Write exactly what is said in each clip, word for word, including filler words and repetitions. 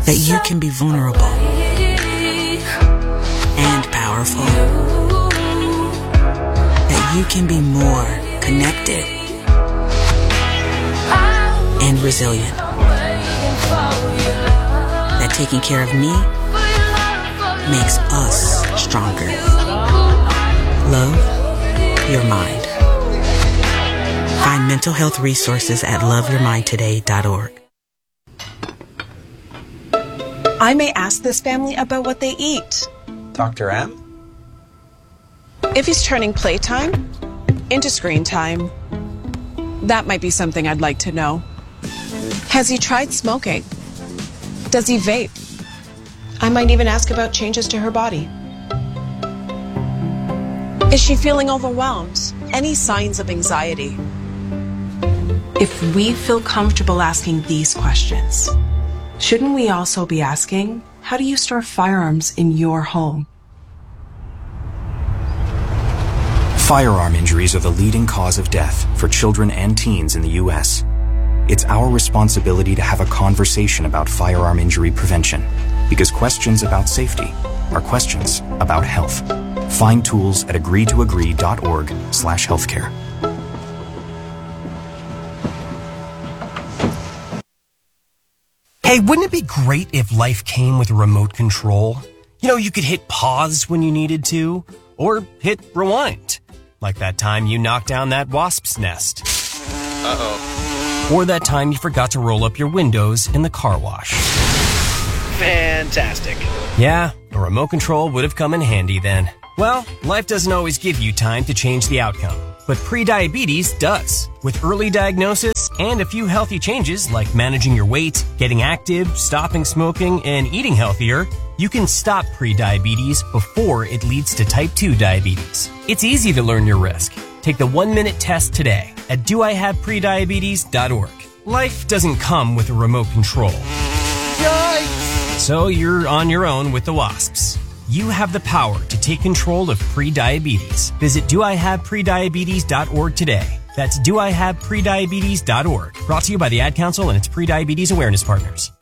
that you can be vulnerable and powerful, that you can be more connected and resilient, that taking care of me makes us stronger. Love your mind. Find mental health resources at love your mind today dot org. I may ask this family about what they eat. Doctor M? If he's turning playtime into screen time, that might be something I'd like to know. Has he tried smoking? Does he vape? I might even ask about changes to her body. Is she feeling overwhelmed? Any signs of anxiety? If we feel comfortable asking these questions, shouldn't we also be asking, how do you store firearms in your home? Firearm injuries are the leading cause of death for children and teens in the U S It's our responsibility to have a conversation about firearm injury prevention, because questions about safety are questions about health. Find tools at agree to agree dot org slash healthcare. Hey, wouldn't it be great if life came with a remote control? You know, you could hit pause when you needed to, or hit rewind. Like that time you knocked down that wasp's nest. Uh-oh. Or that time you forgot to roll up your windows in the car wash. Fantastic. Yeah, a remote control would have come in handy then. Well, life doesn't always give you time to change the outcome, but prediabetes does. With early diagnosis and a few healthy changes like managing your weight, getting active, stopping smoking, and eating healthier, you can stop prediabetes before it leads to type two diabetes. It's easy to learn your risk. Take the one-minute test today at do I have prediabetes dot org. Life doesn't come with a remote control. Yikes! So you're on your own with the wasps. You have the power to take control of prediabetes. Visit do I have prediabetes dot org today. That's do I have prediabetes dot org. Brought to you by the Ad Council and its Prediabetes Awareness Partners.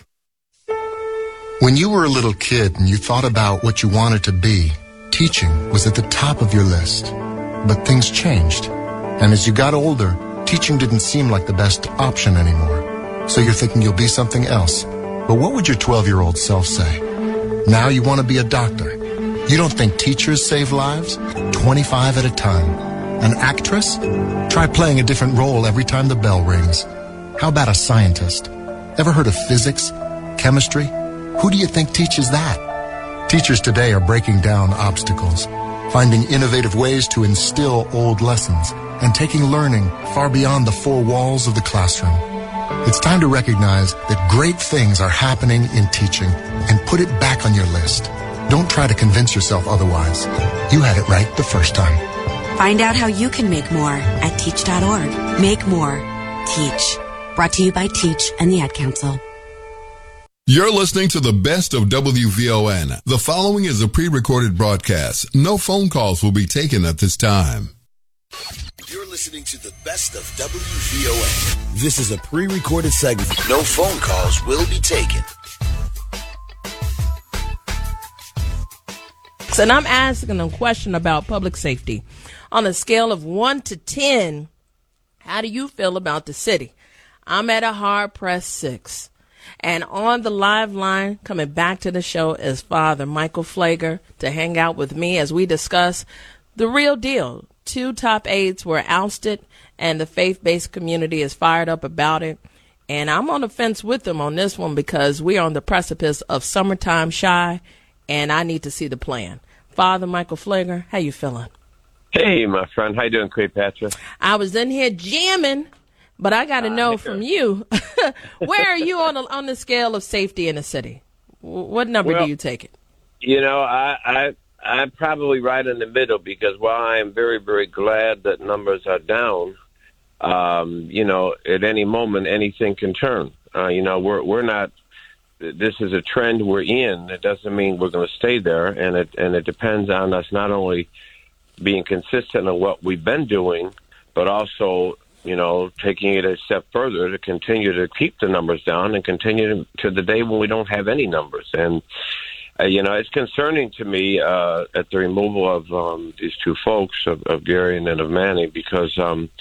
When you were a little kid and you thought about what you wanted to be, teaching was at the top of your list. But things changed. And as you got older, teaching didn't seem like the best option anymore. So you're thinking you'll be something else. But what would your twelve-year-old self say? Now you want to be a doctor. You don't think teachers save lives? twenty-five at a time. An actress? Try playing a different role every time the bell rings. How about a scientist? Ever heard of physics? Chemistry? Who do you think teaches that? Teachers today are breaking down obstacles, finding innovative ways to instill old lessons, and taking learning far beyond the four walls of the classroom. It's time to recognize that great things are happening in teaching and put it back on your list. Don't try to convince yourself otherwise. You had it right the first time. Find out how you can make more at teach dot org. Make more. Teach. Brought to you by Teach and the Ad Council. You're listening to the best of W V O N. The following is a pre-recorded broadcast. No phone calls will be taken at this time. You're listening to the best of W V O N. This is a pre-recorded segment. No phone calls will be taken. And I'm asking a question about public safety. On a scale of one to ten, how do you feel about the city? I'm at a hard-pressed six. And on the live line, coming back to the show, is Father Michael Pfleger to hang out with me as we discuss the real deal. Two top aides were ousted, and the faith-based community is fired up about it. And I'm on the fence with them on this one because we're on the precipice of summertime shy, and I need to see the plan. Father Michael Pfleger, how you feeling? Hey, my friend. How you doing, Cleopatra? I was in here jamming, but I got to know uh, from you, where are you on the, on the scale of safety in the city? What number well, do you take it? You know, I, I, I'm probably right in the middle because while I am very, very glad that numbers are down, um, you know, at any moment, anything can turn. Uh, you know, we're we're not, this is a trend we're in. It doesn't mean we're going to stay there, and it and it depends on us not only being consistent on what we've been doing, but also you know, taking it a step further to continue to keep the numbers down and continue to the day when we don't have any numbers. And, uh, you know, it's concerning to me uh, at the removal of um, these two folks, of, of Gary and then of Manny, because um,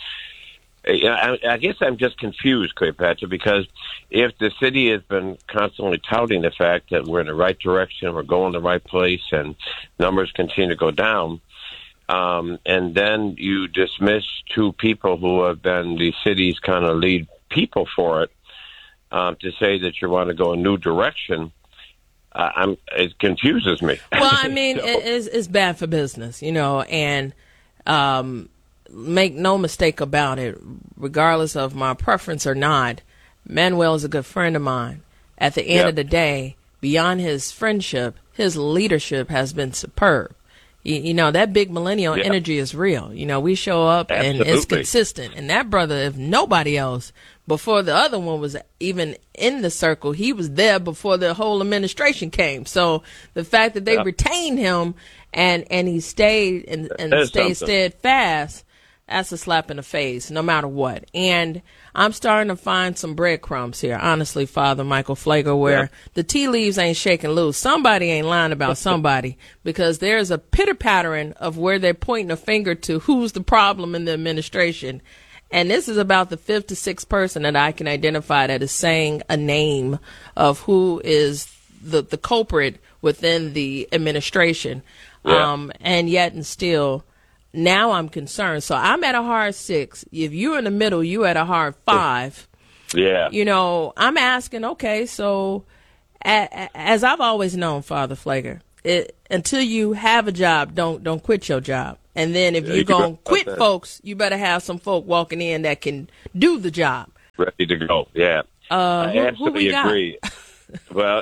I, I guess I'm just confused, Cleopatra, because if the city has been constantly touting the fact that we're in the right direction, we're going the right place, and numbers continue to go down, Um, and then you dismiss two people who have been the city's kind of lead people for it, um, to say that you want to go a new direction. Uh, I'm, it confuses me. Well, I mean, so. it, it's, it's bad for business, you know, and um, make no mistake about it, regardless of my preference or not, Manuel is a good friend of mine. At the end yep. of the day, beyond his friendship, his leadership has been superb. You, you know, that big millennial yeah. energy is real. You know, we show up Absolutely. and it's consistent. And that brother, if nobody else, before the other one was even in the circle, he was there before the whole administration came. So the fact that they yeah. retained him and, and he stayed and, and stayed something. steadfast, that's a slap in the face, no matter what. And I'm starting to find some breadcrumbs here, honestly, Father Michael Pfleger, where yeah. the tea leaves ain't shaking loose. Somebody ain't lying about somebody, because there's a pitter-pattering of where they're pointing a finger to who's the problem in the administration. And this is about the fifth to sixth person that I can identify that is saying a name of who is the, the culprit within the administration. Yeah. Um, and yet and still, now I'm concerned. So I'm at a hard six. If you're in the middle, you at a hard five. Yeah. You know, I'm asking, okay, so a, a, as I've always known, Father Pfleger, it, until you have a job, don't don't quit your job. And then if yeah, you're going to quit folks, you better have some folk walking in that can do the job. Ready to go, yeah. Uh, I who, absolutely who we agree. Well,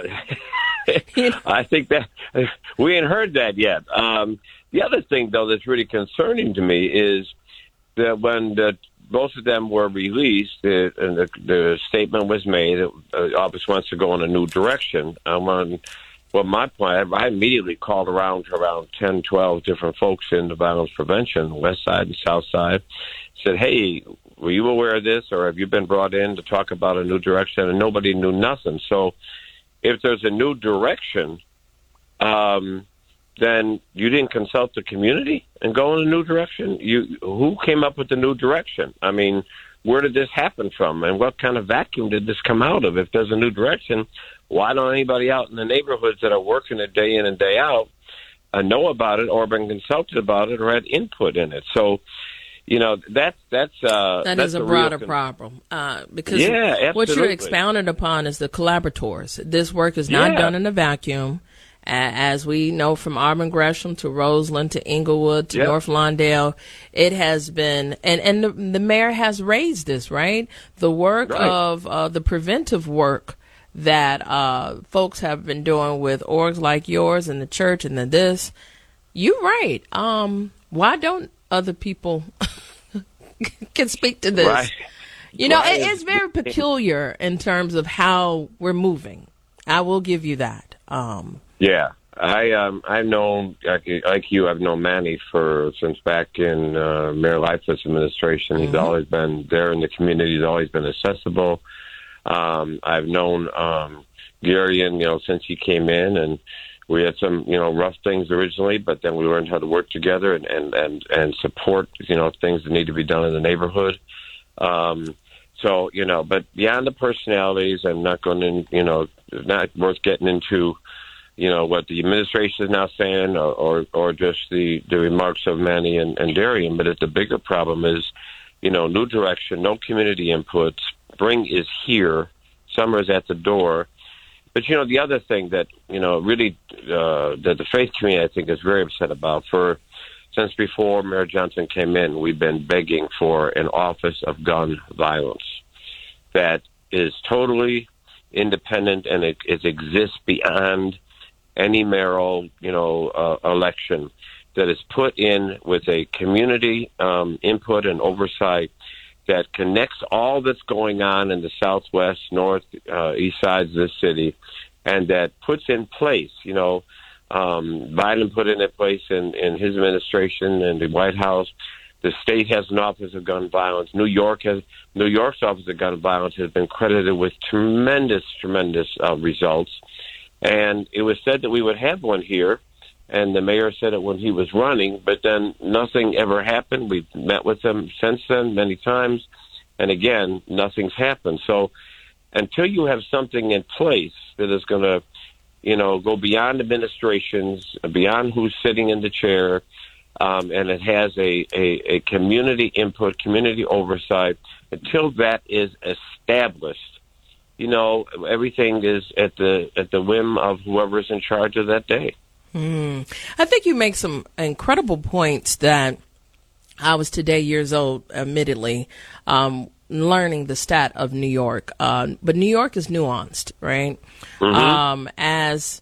you know? I think that we ain't heard that yet. Um, the other thing, though, that's really concerning to me is that when the, both of them were released, the, and the, the statement was made that the office wants to go in a new direction. I want, well, my point, I immediately called around to around ten, twelve different folks in the violence prevention, west side and south side, said, hey, were you aware of this, or have you been brought in to talk about a new direction? And nobody knew nothing. So if there's a new direction, um, then you didn't consult the community and go in a new direction? You, who came up with the new direction? I mean, where did this happen from, and what kind of vacuum did this come out of? If there's a new direction, why don't anybody out in the neighborhoods that are working it day in and day out uh, know about it or been consulted about it or had input in it? So, you know, that's that's uh, that that's is a, a broader con- problem uh, because yeah, what you're expounding upon is the collaborators. This work is not yeah. done in a vacuum. As we know, from Auburn Gresham to Roseland to Inglewood to yep. North Lawndale, it has been, and, and the, the mayor has raised this, right? The work right. of uh, the preventive work that uh, folks have been doing with orgs like yours and the church and the this. You're right. Um, why don't other people can speak to this? Right. You know, right. it, it's very peculiar in terms of how we're moving. I will give you that. Um, Yeah, I um I've known like, like you. I've known Manny for since back in uh, Mayor Lightfoot's administration. He's mm-hmm. always been there in the community. He's always been accessible. Um, I've known um, Gary, and you know, since he came in, and we had some you know rough things originally, but then we learned how to work together and and and, and support you know things that need to be done in the neighborhood. Um, so you know, but beyond the personalities, I'm not going to you know not worth getting into. You know, what the administration is now saying, or, or, or just the, the remarks of Manny and, and Darian. But the bigger problem is, you know, new direction, no community input. Spring is here. Summer is at the door. But, you know, the other thing that, you know, really uh, that the faith community, I think, is very upset about, for since before Mayor Johnson came in, we've been begging for an office of gun violence that is totally independent and it, it exists beyond any mayoral, you know, uh, election, that is put in with a community um, input and oversight that connects all that's going on in the southwest, north, uh, east sides of the city, and that puts in place, you know, um, Biden put in place in, in his administration and the White House, The state has an Office of Gun Violence. New York has New York's Office of Gun Violence has been credited with tremendous, tremendous uh, results. And it was said that we would have one here, and the mayor said it when he was running, but then nothing ever happened. We've met with them since then many times, and again, nothing's happened. So until you have something in place that is going to, you know, go beyond administrations, beyond who's sitting in the chair, um, and it has a, a, a community input, community oversight, until that is established, you know, everything is at the at the whim of whoever's in charge of that day. Mm. I think you make some incredible points that I was today years old, admittedly, um, learning the stat of New York. Uh, but New York is nuanced, right? Mm-hmm. Um, as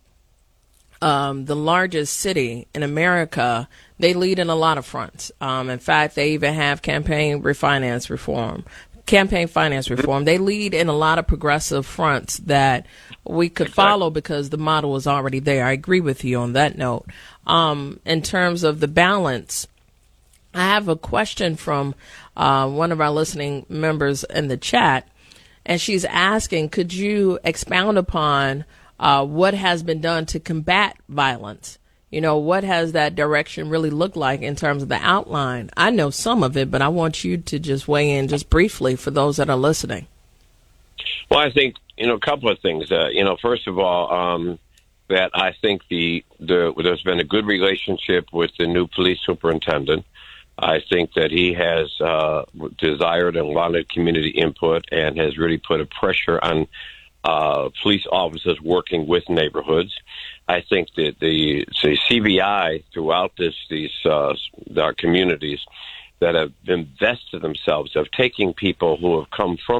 um, the largest city in America, they lead in a lot of fronts. Um, in fact, they even have campaign refinance reform. Campaign finance reform. They lead in a lot of progressive fronts that we could exactly. follow because the model is already there. I agree with you on that note. Um, in terms of the balance, I have a question from uh, one of our listening members in the chat, and she's asking, could you expound upon uh, what has been done to combat violence? You know, what has that direction really looked like in terms of the outline? I know some of it, but I want you to just weigh in just briefly for those that are listening. Well, I think, you know, a couple of things. Uh, you know, first of all, um, that I think the, the there's been a good relationship with the new police superintendent. I think that he has uh, desired and wanted community input and has really put a pressure on uh, police officers working with neighborhoods. I think that the, the C B I throughout this, these uh, our communities that have invested themselves of taking people who have come from